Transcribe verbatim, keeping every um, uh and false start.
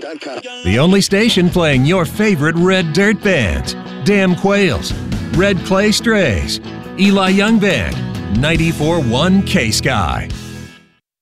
The only station playing your favorite red dirt bands. Damn Quails, Red Clay Strays, Eli Young Band, ninety-four point one K-Sky.